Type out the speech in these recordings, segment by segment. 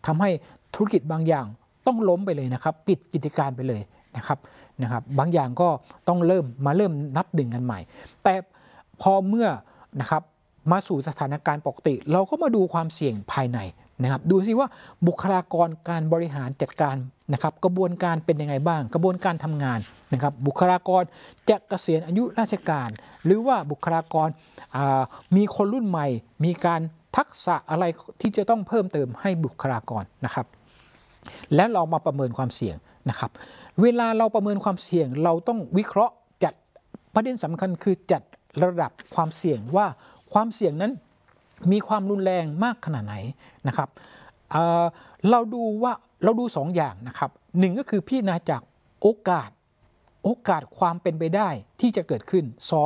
ทำให้ธุรกิจบางอย่างต้องล้มไปเลยนะครับปิดกิจการไปเลยนะครับบางอย่างก็ต้องเริ่มนับหนึ่งกันใหม่แต่พอเมื่อนะครับมาสู่สถานการณ์ปกติเราก็มาดูความเสี่ยงภายในนะครับดูซิว่าบุคลากรการบริหารจัดการนะครับกระบวนการเป็นยังไงบ้างกระบวนการทำงานนะครับบุคลากรจะเกษียณอายุราชการหรือว่าบุคลากรมีคนรุ่นใหม่มีการทักษะอะไรที่จะต้องเพิ่มเติมให้บุคลากรนะครับและเรามาประเมินความเสี่ยงนะครับเวลาเราประเมินความเสี่ยงเราต้องวิเคราะห์จัดประเด็นสำคัญคือจัดระดับความเสี่ยงว่าความเสี่ยงนั้นมีความรุนแรงมากขนาดไหนนะครับเราดู2 อย่างนะครับ1ก็คือพิจารณาจากโอกาสความเป็นไปได้ที่จะเกิดขึ้น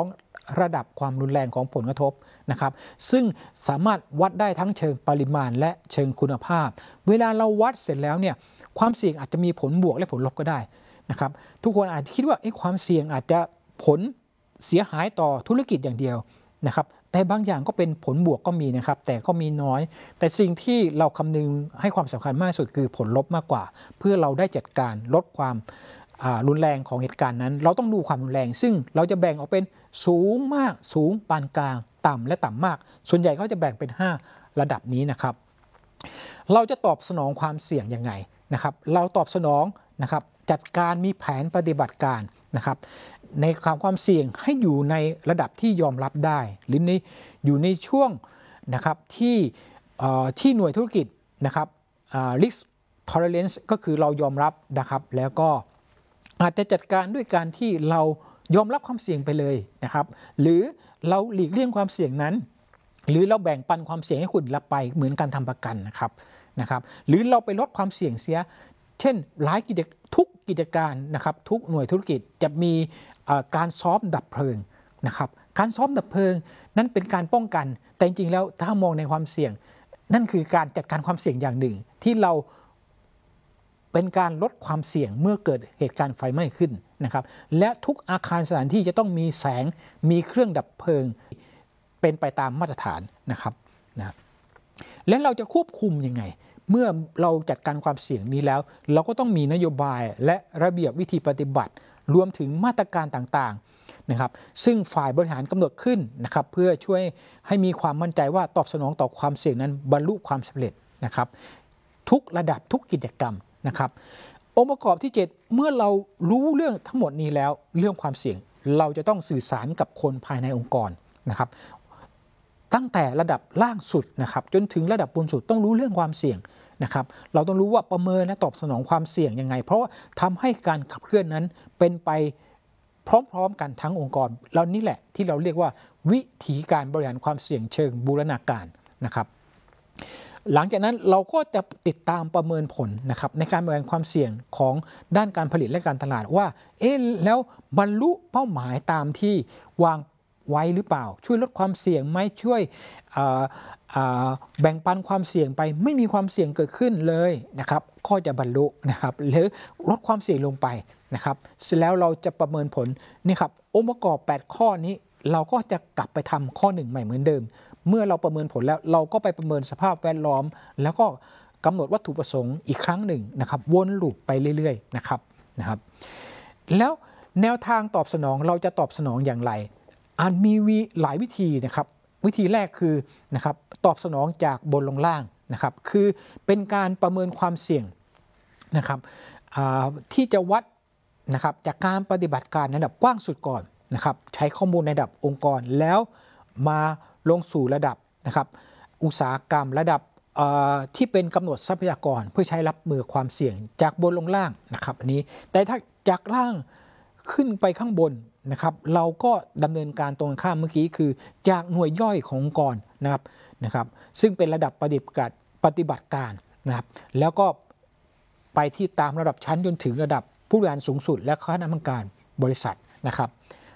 2ระดับความรุนแรงของผลกระทบนะครับซึ่งสามารถวัดได้ทั้งเชิงปริมาณและเชิงคุณภาพเวลาเราวัดเสร็จแล้วเนี่ยความเสี่ยงอาจจะมีผลบวกและผลลบก็ได้นะครับทุกคนอาจจะคิดว่าความเสี่ยงอาจจะผลเสียหายต่อธุรกิจอย่างเดียวนะครับแต่บางอย่างก็เป็นผลบวกก็มีนะครับแต่ก็มีน้อยแต่สิ่งที่เราคำนึงให้ความสำคัญมากที่สุดคือผลลบมากกว่าเพื่อเราได้จัดการลดความรุนแรงของเหตุการณ์นั้นเราต้องดูความรุนแรงซึ่งเราจะแบ่งออกเป็นสูงมากสูงปานกลางต่ำและต่ำมากส่วนใหญ่เขาจะแบ่งเป็น5ระดับนี้นะครับเราจะตอบสนองความเสี่ยงยังไงนะครับเราตอบสนองนะครับจัดการมีแผนปฏิบัติการนะครับในความเสี่ยงให้อยู่ในระดับที่ยอมรับได้หรืออยู่ในช่วงนะครับที่หน่วยธุรกิจนะครับrisk tolerance ก็คือเรายอมรับนะครับแล้วก็อาจจะจัดการด้วยการที่เรายอมรับความเสี่ยงไปเลยนะครับหรือเราหลีกเลี่ยงความเสี่ยงนั้นหรือเราแบ่งปันความเสี่ยงให้คุณรับไปเหมือนการทำประกันนะครับหรือเราไปลดความเสี่ยงเสียเช่นทุกกิจการนะครับทุกหน่วยธุรกิจจะมีการซ้อมดับเพลิงนะครับการซ้อมดับเพลิงนั้นเป็นการป้องกันแต่จริงๆแล้วถ้ามองในความเสี่ยงนั่นคือการจัดการความเสี่ยงอย่างหนึ่งที่เราเป็นการลดความเสี่ยงเมื่อเกิดเหตุการณ์ไฟไหม้ขึ้นนะครับและทุกอาคารสถานที่จะต้องมีแสงมีเครื่องดับเพลิงเป็นไปตามมาตรฐานนะครับและเราจะควบคุมยังไงเมื่อเราจัดการความเสี่ยงนี้แล้วเราก็ต้องมีนโยบายและระเบียบวิธีปฏิบัติรวมถึงมาตรการต่างๆนะครับซึ่งฝ่ายบริหารกำหนดขึ้นนะครับเพื่อช่วยให้มีความมั่นใจว่าตอบสนองต่อความเสี่ยงนั้นบรรลุความสำเร็จนะครับทุกระดับทุกกิจกรรมนะครับองค์ประกอบที่7เมื่อเรารู้เรื่องทั้งหมดนี้แล้วเรื่องความเสี่ยงเราจะต้องสื่อสารกับคนภายในองค์กรนะครับตั้งแต่ระดับล่างสุดนะครับจนถึงระดับบนสุดต้องรู้เรื่องความเสี่ยงนะครับเราต้องรู้ว่าประเมินและตอบสนองความเสี่ยงยังไงเพราะทำให้การขับเคลื่อนนั้นเป็นไปพร้อมๆกันทั้งองค์กรแล้วนี่แหละที่เราเรียกว่าวิธีการบริหารความเสี่ยงเชิงบูรณาการนะครับหลังจากนั้นเราก็จะติดตามประเมินผลนะครับในการบริหารความเสี่ยงของด้านการผลิตและการตลาดว่าแล้วบรรลุเป้าหมายตามที่วางไว้หรือเปล่าช่วยลดความเสี่ยงไหมช่วยแบ่งปันความเสี่ยงไปไม่มีความเสี่ยงเกิดขึ้นเลยนะครับก็จะบรรลุนะครับหรือลดความเสี่ยงลงไปนะครับเสร็จแล้วเราจะประเมินผลนี่ครับองค์ประกอบ8ข้อนี้เราก็จะกลับไปทำข้อ1ใหม่เหมือนเดิมเมื่อเราประเมินผลแล้วเราก็ไปประเมินสภาพแวดล้อมแล้วก็กำหนดวัตถุประสงค์อีกครั้งหนึ่งนะครับวนลูปไปเรื่อยๆนะครับแล้วแนวทางตอบสนองเราจะตอบสนองอย่างไรมีหลายวิธีนะครับวิธีแรกคือนะครับตอบสนองจากบนลงล่างนะครับคือเป็นการประเมินความเสี่ยงนะครับที่จะวัดนะครับจากการปฏิบัติการในระดับกว้างสุดก่อนนะครับใช้ข้อมูลในระดับองค์กรแล้วมาลงสู่ระดับนะครับอุตสาหกรรมระดับที่เป็นกำหนดทรัพยากรเพื่อใช้รับมือความเสี่ยงจากบนลงล่างนะครับอันนี้แต่ถ้าจากล่างขึ้นไปข้างบนนะครับเราก็ดำเนินการตรงข้ามเมื่อกี้คือจากหน่วยย่อยขององค์กรนะครับซึ่งเป็นระดับปฏิบัติการนะครับแล้วก็ไปที่ตามระดับชั้นจนถึงระดับผู้บริหารสูงสุดและคณะกรรมการบริษัทนะครับ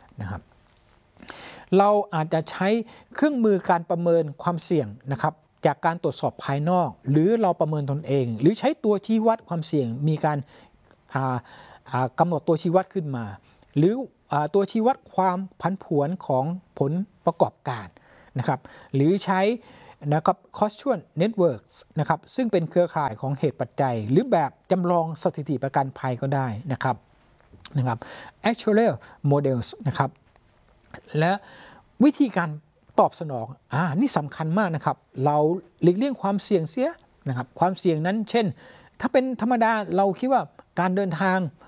เราอาจจะใช้เครื่องมือการประเมินความเสี่ยงนะครับจากการตรวจสอบภายนอกหรือเราประเมินตนเองหรือใช้ตัวชี้วัดความเสี่ยงมีการกำหนดตัวชี้วัดขึ้นมาหรือตัวชี้วัดความผันผวนของผลประกอบการนะครับหรือใช้นะครับ causal networks นะครับซึ่งเป็นเครือข่ายของเหตุปัจจัยหรือแบบจำลองสถิติประกันภัยก็ได้นะครับactuarial models นะครับและวิธีการตอบสนองนี่สำคัญมากนะครับเราหลีกเลี่ยงความเสี่ยงเสียนะครับความเสี่ยงนั้นเช่นถ้าเป็นธรรมดาเราคิดว่าการเดินทาง